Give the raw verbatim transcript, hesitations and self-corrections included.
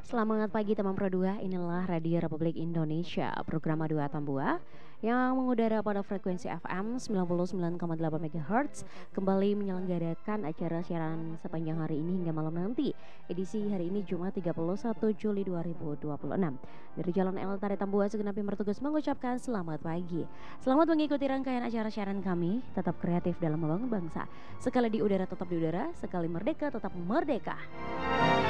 Selamat pagi teman Pro dua, inilah Radio Republik Indonesia, program dua Tambua yang mengudara pada frekuensi F M sembilan puluh sembilan koma delapan MHz kembali menyelenggarakan acara siaran sepanjang hari ini hingga malam nanti. Edisi hari ini Jumat tiga puluh satu Juli dua ribu dua puluh enam. Dari Jalan L Tari Tambua segenap yang bertugas mengucapkan selamat pagi. Selamat mengikuti rangkaian acara siaran kami, tetap kreatif dalam membangun bangsa. Sekali di udara tetap di udara, sekali merdeka tetap merdeka.